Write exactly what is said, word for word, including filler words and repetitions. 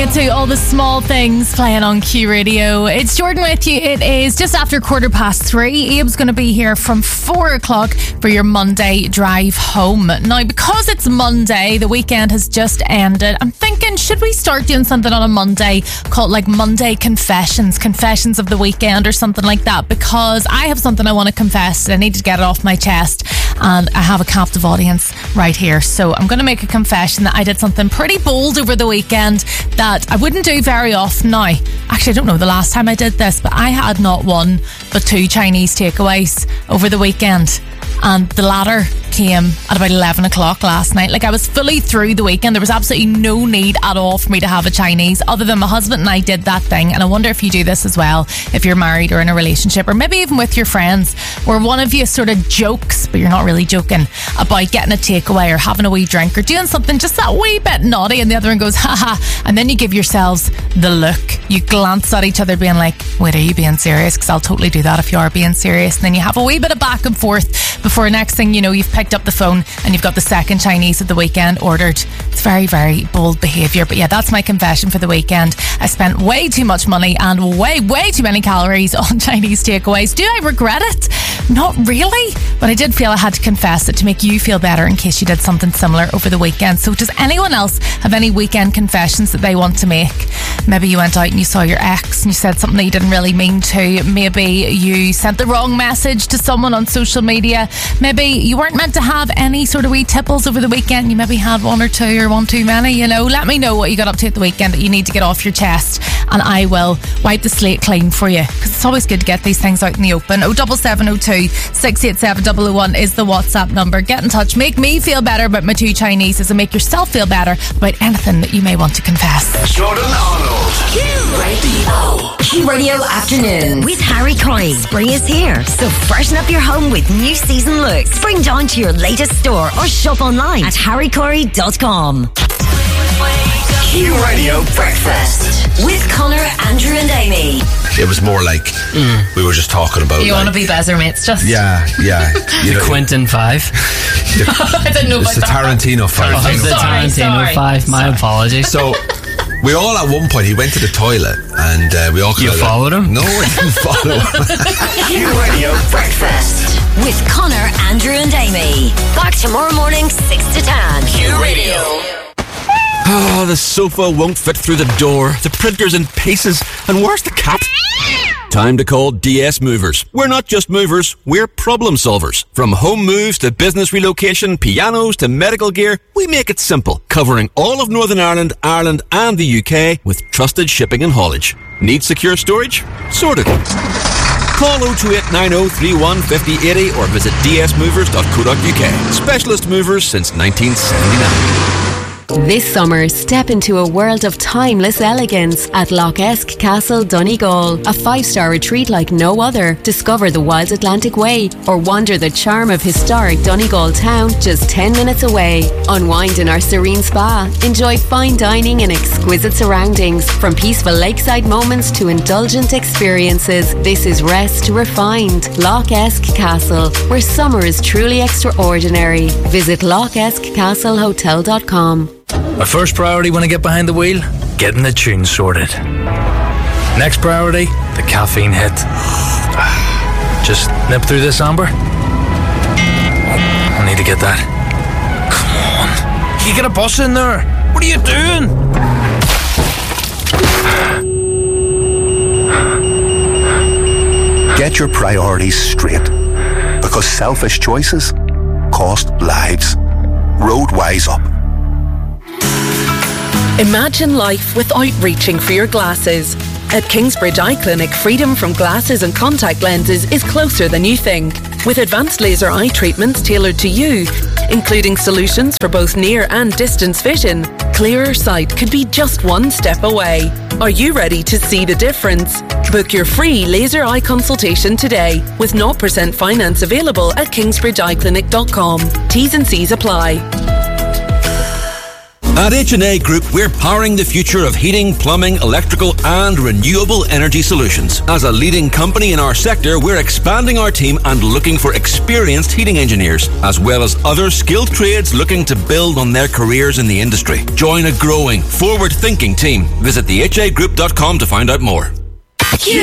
you to All the Small Things playing on Q Radio. It's Jordan with you. It is just after quarter past three. Abe's going to be here from four o'clock for your Monday drive home. Now, because it's Monday, the weekend has just ended. I'm thinking, should we start doing something on a Monday called like Monday Confessions, Confessions of the Weekend or something like that? Because I have something I want to confess. I need to get it off my chest. And I have a captive audience right here. So I'm going to make a confession that I did something pretty bold over the weekend that I wouldn't do very often now. Actually, I don't know the last time I did this, but I had not one but two Chinese takeaways over the weekend. And the latter came at about eleven o'clock last night. Like, I was fully through the weekend. There was absolutely no need at all for me to have a Chinese, other than my husband and I did that thing. And I wonder if you do this as well, if you're married or in a relationship, or maybe even with your friends, where one of you sort of jokes, but you're not really joking, about getting a takeaway or having a wee drink or doing something just that wee bit naughty, and the other one goes, haha, and then you give yourselves the look. You glance at each other being like, wait, are you being serious? Because I'll totally do that if you are being serious. And then you have a wee bit of back and forth before next thing you know, you've picked up the phone and you've got the second Chinese of the weekend ordered. It's very, very bold behaviour. But yeah, that's my confession for the weekend. I spent way too much money and way, way too many calories on Chinese takeaways. Do I regret it? Not really. But I did feel I had to confess it to make you feel better in case you did something similar over the weekend. So does anyone else have any weekend confessions that they want to make? Maybe you went out and you saw your ex and you said something that you didn't really mean to. Maybe you sent the wrong message to someone on social media. Maybe you weren't meant to have any sort of wee tipples over the weekend. You maybe had one or two or one too many, you know. Let me know what you got up to at the weekend that you need to get off your chest, and I will wipe the slate clean for you, because it's always good to get these things out in the open. oh seven seven oh two, six eight seven, double oh one is the WhatsApp number. Get in touch. Make me feel better about my two Chineses and make yourself feel better about anything that you may want to confess. Jordan Arnold. Q Radio. Q Radio Afternoon with Harry Corey. Spring is here, so freshen up your home with new season looks. Spring down to your latest store or shop online at harry corey dot com. Q Radio Breakfast with Connor, Andrew and Amy. It was more like mm. we were just talking about. You like, want to be better mates, just yeah, yeah. The know, Quentin Five. The, I didn't know it's about the Tarantino Five. Oh, the sorry, Tarantino sorry. Five. My sorry. apologies. So we all at one point he went to the toilet and uh, we all. You followed like, him? No, I didn't follow him. Q Radio Breakfast with Connor, Andrew and Amy. Back tomorrow morning, six to ten. Q Radio. Oh, the sofa won't fit through the door. The printer's in pieces. And where's the cat? Time to call D S Movers. We're not just movers, we're problem solvers. From home moves to business relocation, pianos to medical gear, we make it simple, covering all of Northern Ireland, Ireland and the U K with trusted shipping and haulage. Need secure storage? Sorted. Call oh two eight nine oh, three one five oh eight oh or visit d s movers dot co dot u k. Specialist movers since nineteen seventy-nine. This summer, step into a world of timeless elegance at Loch Esk Castle, Donegal. A five-star retreat like no other. Discover the wild Atlantic Way or wander the charm of historic Donegal town just ten minutes away. Unwind in our serene spa. Enjoy fine dining in exquisite surroundings. From peaceful lakeside moments to indulgent experiences, this is rest refined. Loch Esk Castle, where summer is truly extraordinary. Visit loch esk castle hotel dot com. My first priority when I get behind the wheel, getting the tune sorted. Next priority, the caffeine hit. Just nip through this amber. I need to get that. Come on. You get a bus in there. What are you doing? Get your priorities straight, because selfish choices cost lives. Road Wise Up. Imagine life without reaching for your glasses. At Kingsbridge Eye Clinic, freedom from glasses and contact lenses is closer than you think. With advanced laser eye treatments tailored to you, including solutions for both near and distance vision, clearer sight could be just one step away. Are you ready to see the difference? Book your free laser eye consultation today with zero percent finance available at kingsbridge eye clinic dot com. T's and C's apply. At H and A Group, we're powering the future of heating, plumbing, electrical and renewable energy solutions. As a leading company in our sector, we're expanding our team and looking for experienced heating engineers, as well as other skilled trades looking to build on their careers in the industry. Join a growing, forward-thinking team. Visit the h a group dot com to find out more. Q